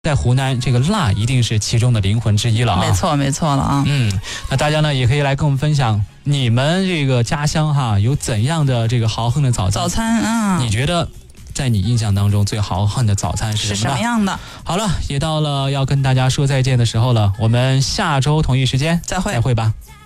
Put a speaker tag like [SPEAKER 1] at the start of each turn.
[SPEAKER 1] 在湖南，这个辣一定是其中的灵魂之一了啊！
[SPEAKER 2] 没错，没错了啊！
[SPEAKER 1] 那大家呢也可以来跟我们分享你们这个家乡哈有怎样的这个豪横的早餐
[SPEAKER 2] 啊？
[SPEAKER 1] 你觉得在你印象当中最豪横的早餐是什么
[SPEAKER 2] 样的？
[SPEAKER 1] 好了，也到了要跟大家说再见的时候了，我们下周同一时间
[SPEAKER 2] 再会吧。